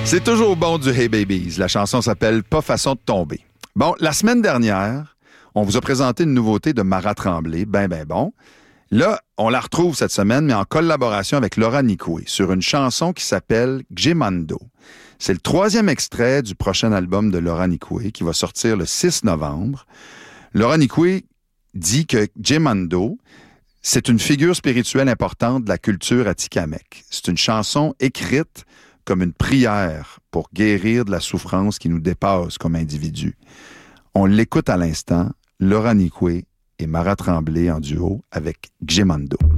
C'est toujours bon du Hey Babies. La chanson s'appelle Pas façon de tomber. Bon, la semaine dernière, on vous a présenté une nouveauté de Mara Tremblay, ben bon. Là, on la retrouve cette semaine, mais en collaboration avec Laura Nicoué, sur une chanson qui s'appelle Ggemando. C'est le 3e extrait du prochain album de Laura Nicoué qui va sortir le 6 novembre. Laura Nicoué dit que Ggemando, c'est une figure spirituelle importante de la culture atikamekw. C'est une chanson écrite comme une prière pour guérir de la souffrance qui nous dépasse comme individus. On l'écoute à l'instant, Laura Nicoué et Mara Tremblay en duo avec Ggemando.